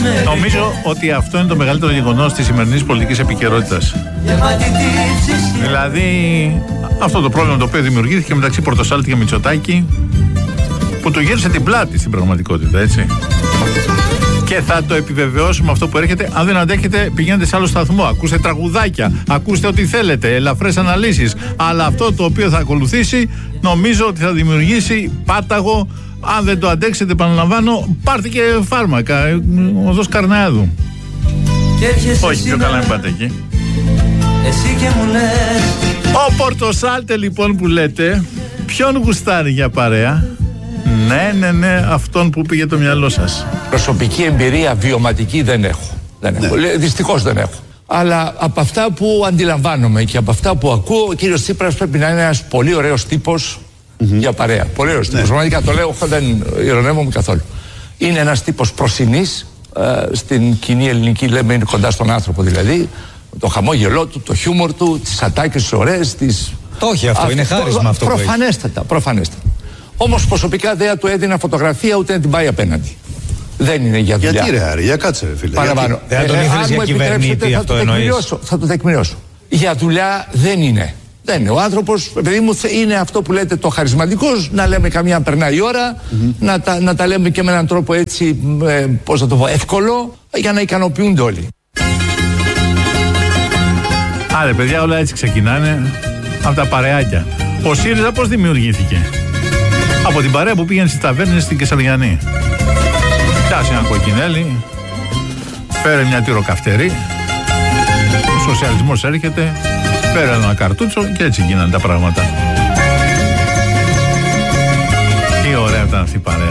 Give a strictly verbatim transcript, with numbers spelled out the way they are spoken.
Νομίζω ότι αυτό είναι το μεγαλύτερο γεγονός της σημερινής πολιτικής επικαιρότητας. Δηλαδή, αυτό το πρόβλημα το οποίο δημιουργήθηκε μεταξύ Πορτοσάλτη και Μητσοτάκη, που του γύρισε την πλάτη στην πραγματικότητα, έτσι. Και θα το επιβεβαιώσουμε αυτό που έρχεται. Αν δεν αντέχετε, πηγαίνετε σε άλλο σταθμό. Ακούστε τραγουδάκια, ακούστε ό,τι θέλετε, ελαφρές αναλύσεις. Αλλά αυτό το οποίο θα ακολουθήσει, νομίζω ότι θα δημιουργήσει πάταγο. Αν δεν το αντέξετε, επαναλαμβάνω, πάρτε και φάρμακα. Οδός Καρνεάδου. Όχι, πιο καλά μην πάτε εκεί. Εσύ και μου λες. Ο Πορτοσάλτε λοιπόν που λέτε, ποιον γουστάρει για παρέα? Ναι, ναι, ναι, αυτόν που πήγε το μυαλό σας. Προσωπική εμπειρία βιωματική δεν έχω. Δεν έχω. Ναι. Δυστυχώς δεν έχω. Αλλά από αυτά που αντιλαμβάνομαι και από αυτά που ακούω, ο κύριος Τσίπρας πρέπει να είναι ένας πολύ ωραίος τύπος mm-hmm. για παρέα. Πολύ ωραίος ναι. τύπος. Πραγματικά το λέω, δεν ειρωνεύομαι καθόλου. Είναι ένας τύπος προσινής. Ε, στην κοινή ελληνική λέμε είναι κοντά στον άνθρωπο δηλαδή. Το χαμόγελό του, το χιούμορ του, τις ατάκες ωραίες, τις. Το όχι αυτό, Α, είναι χάρισμα αυτό. Προφανέστατα, προφανέστατα. Όμως προσωπικά δεν του έδινα φωτογραφία ούτε να την πάει απέναντι. Δεν είναι για δουλειά. Γιατί ρε Άρη, για κάτσε ρε φίλε. Παραπάνω. Δεν θα τον ήθελες για κυβερνήτη, αυτό εννοείς? Θα το τεκμηριώσω. Για δουλειά δεν είναι. Δεν είναι. Ο άνθρωπος, παιδί μου, είναι αυτό που λέτε το χαρισματικός, να λέμε καμιά περνάει η ώρα, mm-hmm. να, τα, να τα λέμε και με έναν τρόπο έτσι, ε, πώς θα το πω, εύκολο, για να ικανοποιούνται όλοι. Άρα παιδιά, όλα έτσι ξεκινάνε από τα παρεάκια. Ο ΣΥΡΙΖΑ πώς δημιουργήθηκε? Από την παρέα που πήγαινε στις ταβέρνες στην Κεσαριανή. Πιάσε ένα κοκκινέλι, φέρε μια τυροκαυτερή, ο σοσιαλισμός έρχεται, φέρε ένα καρτούτσο και έτσι γίνανε τα πράγματα. Τι ωραία ήταν αυτή η παρέα.